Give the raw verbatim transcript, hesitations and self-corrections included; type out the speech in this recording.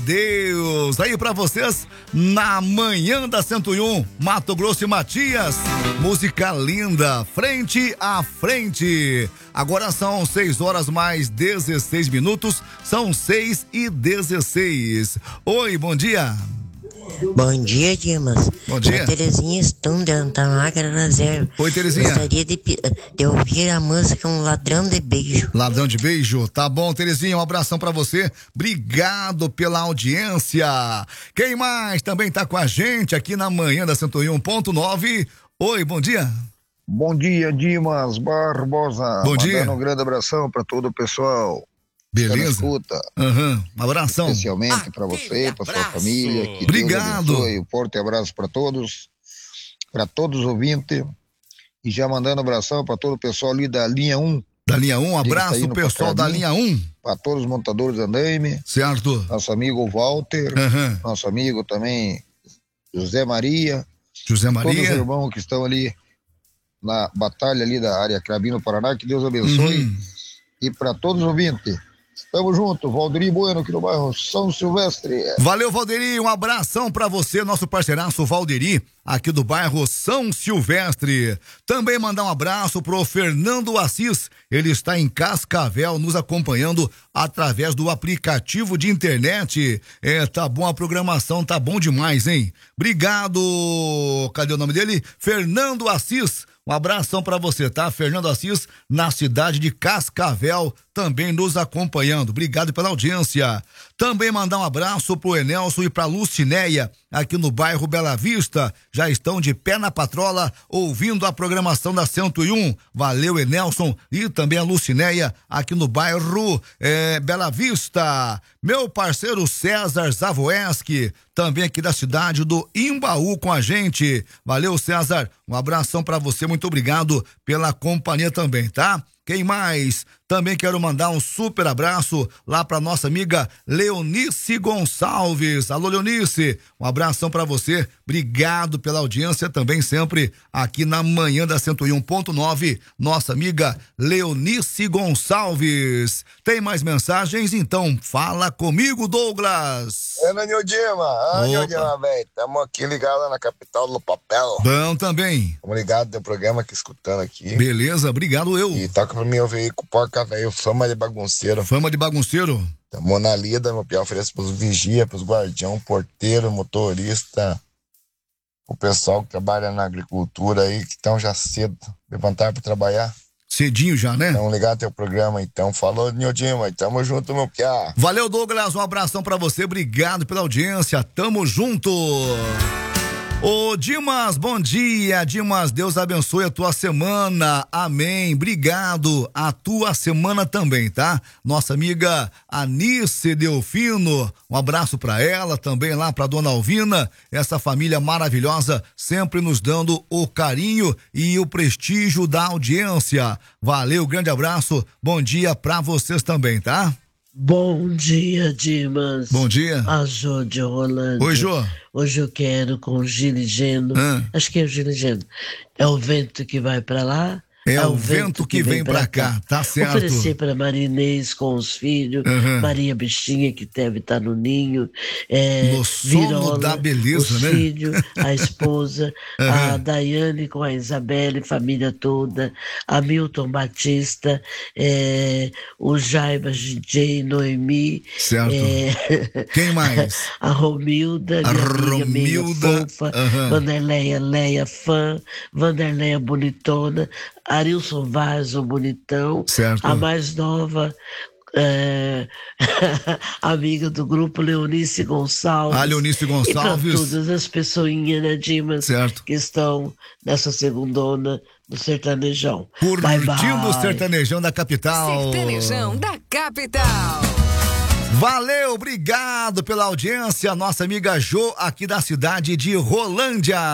Deus, aí pra vocês na manhã da cento e um, Mato Grosso e Matias, música linda, frente a frente. Agora são seis horas mais dezesseis minutos, são seis e dezesseis. Oi, bom dia. Bom dia, Dimas. Bom dia. A Terezinha Stunder, tá lá, Reserva. Oi, Terezinha. Gostaria de, de ouvir a música Um Ladrão de Beijo. Ladrão de Beijo, tá bom, Terezinha, um abração pra você, obrigado pela audiência. Quem mais também tá com a gente aqui na manhã da cento e um ponto nove? Oi, bom dia. Bom dia, Dimas Barbosa. Bom dia. Mandando um grande abração pra todo o pessoal. Beleza. Escuta. Uhum. Um abração. Especialmente para você, para sua família. Que Obrigado. Deus abençoe. Um forte abraço para todos, para todos os ouvintes. E já mandando um abração para todo o pessoal ali da linha um. Da linha um, um abraço pro pessoal da linha um. Para todos os montadores de andaime. Certo. Nosso amigo Walter. Uhum. Nosso amigo também José Maria. José Maria. Todos os irmãos que estão ali na batalha ali da área Crabino, Paraná. Que Deus abençoe. Uhum. E para todos os ouvintes. Tamo junto, Valderi Bueno aqui no bairro São Silvestre. Valeu, Valderi, um abração pra você, nosso parceiraço Valderi, aqui do bairro São Silvestre. Também mandar um abraço pro Fernando Assis, ele está em Cascavel nos acompanhando através do aplicativo de internet. É, tá bom, a programação tá bom demais, hein? Obrigado, cadê o nome dele? Fernando Assis. Um abração pra você, tá? Fernando Assis, na cidade de Cascavel, também nos acompanhando. Obrigado pela audiência. Também mandar um abraço pro Enelson e pra Lucinéia, aqui no bairro Bela Vista. Já estão de pé na patrola, ouvindo a programação da cento e um. Valeu, Enelson, e também a Lucinéia, aqui no bairro é, Bela Vista. Meu parceiro César Zavoeski, também aqui da cidade do Imbaú com a gente. Valeu, César. Um abração pra você, muito obrigado pela companhia também, tá? Quem mais? Também quero mandar um super abraço lá pra nossa amiga Leonice Gonçalves. Alô, Leonice, um abração pra você. Obrigado pela audiência também sempre aqui na manhã da cento e um ponto nove. Nossa amiga Leonice Gonçalves. Tem mais mensagens? Então fala comigo, Douglas. É, Nil Dima. Nil Dima, velho. Tamo aqui ligados na capital do papel. Bom também. Tamo ligado no programa aqui, escutando aqui. Beleza, obrigado eu. E toca pra mim o veículo Porca Velho, fama de bagunceiro. Fama de bagunceiro. Tamo na lida, meu pior, ofereço pros vigia, pros guardião, porteiro, motorista, o pessoal que trabalha na agricultura aí, que estão já cedo, levantar pra trabalhar. Cedinho já, né? Tamo ligado teu programa, então. Falou, Nil Dima, tamo junto, meu piá. Valeu, Douglas, um abração pra você, obrigado pela audiência, tamo junto. Ô Dimas, bom dia, Dimas, Deus abençoe a tua semana, amém, obrigado, a tua semana também, tá? Nossa amiga Anice Delfino, um abraço pra ela, também lá pra dona Alvina, essa família maravilhosa, sempre nos dando o carinho e o prestígio da audiência. Valeu, grande abraço, bom dia pra vocês também, tá? Bom dia, Dimas. Bom dia. A Jô de Rolândia. Oi, Jô. Hoje eu quero com o Giligeno. Ah. Acho que é o Giligeno. É o vento que vai pra lá. É, é o vento, vento que, que vem, vem pra cá. cá, tá certo. Oferecer pra Marinês com os filhos, uhum. Maria Bichinha, que deve estar no ninho, é, no sono Virola, da beleza, os né? filhos, a esposa, uhum. a Daiane com a Isabelle, família toda, a Milton Batista, é, o Jaibas D J, Noemi. Certo. É, quem mais? A Romilda, a minha Romilda, amiga fofa, uhum. Vanderleia Leia fã, Vanderleia bonitona, Arilson Vaz, o bonitão, certo. A mais nova, é, amiga do grupo Leonice Gonçalves. A Leonice Gonçalves. E pra todas as pessoinhas, né, Dimas, certo. que estão nessa segundona do sertanejão. Curtindo bye, bye. o sertanejão da capital. Sertanejão da capital. Valeu, obrigado pela audiência, nossa amiga Jô, aqui da cidade de Rolândia.